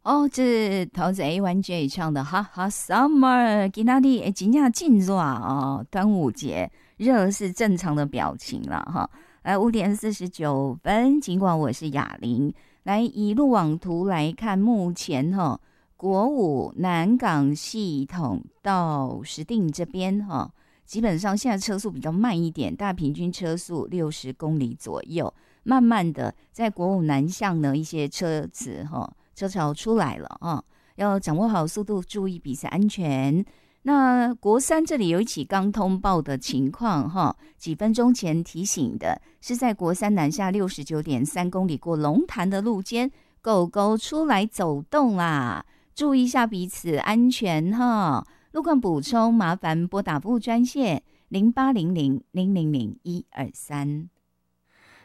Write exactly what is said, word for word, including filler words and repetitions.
哦，这陶子 A one J 唱的哈哈 Summer， 今天的真正真热哦，端午节热是正常的表情了哈。来五点四十九分，尽管我是雅玲，来以路网图来看，目前哈国五南港系统到石碇这边哈，基本上现在车速比较慢一点，大平均车速六十公里左右，慢慢的在国五南向呢，一些车子哈。车潮出来了啊，要掌握好速度，注意比赛安全。那国三这里有一起刚通报的情况哈，几分钟前提醒的是在国三南下六十九点三公里过龙潭的路肩，狗狗出来走动啦，注意一下彼此安全哈。路况补充，麻烦拨打服务专线零八零零零零零一二三。